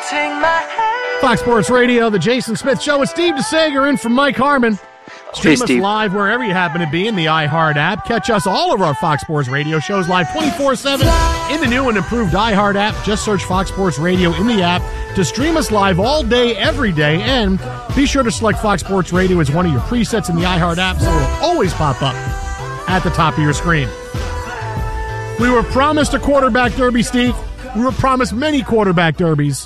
Fox Sports Radio, the Jason Smith Show with Steve DeSager in for Mike Harmon. Stream us live wherever you happen to be in the iHeart app. Catch us all of our Fox Sports Radio shows live 24/7 in the new and improved iHeart app. Just search Fox Sports Radio in the app to stream us live all day, every day. And be sure to select Fox Sports Radio as one of your presets in the iHeart app so it'll always pop up at the top of your screen. We were promised a quarterback derby, Steve. We were promised many quarterback derbies.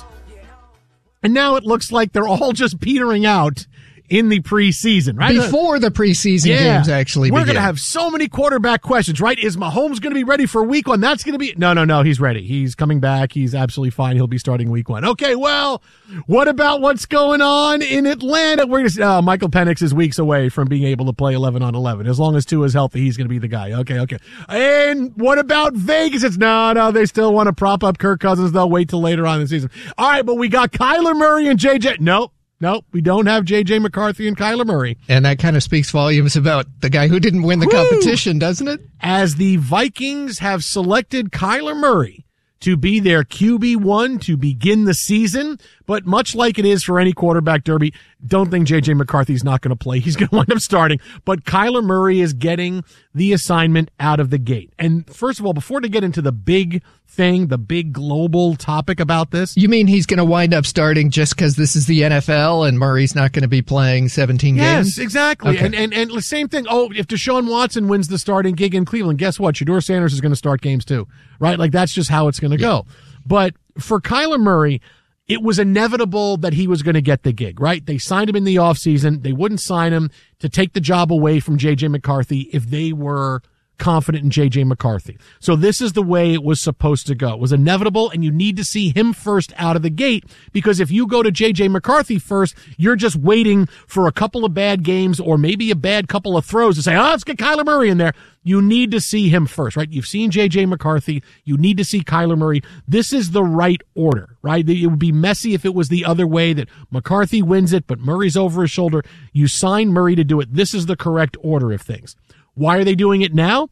And now it looks like they're all just petering out in the preseason, right? Before the preseason games actually begin. We're going to have so many quarterback questions, right? Is Mahomes going to be ready for week one? That's going to be... No, he's ready. He's coming back. He's absolutely fine. He'll be starting week one. Okay, well, what about what's going on in Atlanta? We're going to Michael Penix is weeks away from being able to play 11 on 11. As long as Tua is healthy, he's going to be the guy. Okay. And what about Vegas? It's no, they still want to prop up Kirk Cousins. They'll wait till later on in the season. All right, but we got Kyler Murray and JJ. Nope, we don't have J.J. McCarthy and Kyler Murray. And that kind of speaks volumes about the guy who didn't win the competition, doesn't it? As the Vikings have selected Kyler Murray to be their QB1 to begin the season, but much like it is for any quarterback derby, don't think J.J. McCarthy's not going to play. He's going to wind up starting, but Kyler Murray is getting the assignment out of the gate. And first of all, before to get into the big thing, the big global topic about this. You mean he's going to wind up starting just because this is the NFL and Murray's not going to be playing 17 games? Yes, exactly. Okay. And the same thing. Oh, if Deshaun Watson wins the starting gig in Cleveland, guess what? Shedeur Sanders is going to start games too, right? Like that's just how it's going to go. But for Kyler Murray, it was inevitable that he was going to get the gig, right? They signed him in the offseason. They wouldn't sign him to take the job away from J.J. McCarthy if they were confident in J.J. McCarthy. So this is the way it was supposed to go. It was inevitable, and you need to see him first out of the gate, because if you go to J.J. McCarthy first, you're just waiting for a couple of bad games or maybe a bad couple of throws to say, let's get Kyler Murray in there. You need to see him first, right? You've seen J.J. McCarthy. You need to see Kyler Murray. This is the right order, right? It would be messy if it was the other way, that McCarthy wins it, but Murray's over his shoulder. You sign Murray to do it. This is the correct order of things. Why are they doing it now?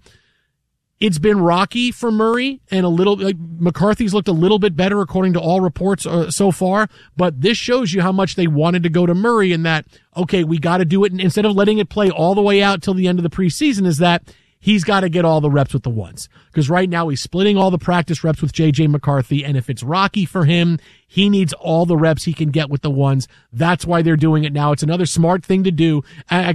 It's been rocky for Murray, and McCarthy's looked a little bit better according to all reports so far, but this shows you how much they wanted to go to Murray, and that, okay, we got to do it, and instead of letting it play all the way out till the end of the preseason, is that he's got to get all the reps with the ones. Because right now he's splitting all the practice reps with J.J. McCarthy, and if it's rocky for him, he needs all the reps he can get with the ones. That's why they're doing it now. It's another smart thing to do.